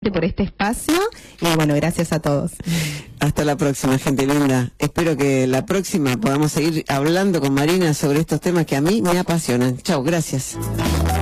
nuevamente por este espacio y bueno, gracias a todos. Hasta la próxima, gente linda. Espero que la próxima podamos seguir hablando con Marina sobre estos temas que a mí me apasionan. Chau, gracias.